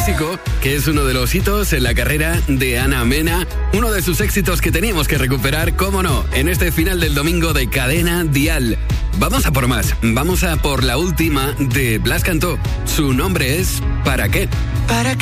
clásico que es uno de los hitos en la carrera de Ana Mena, uno de sus éxitos que teníamos que recuperar, cómo no, en este final del domingo de Cadena Dial. Vamos a por más, vamos a por la última de Blas Cantó. Su nombre es ¿Para qué? ¿Para qué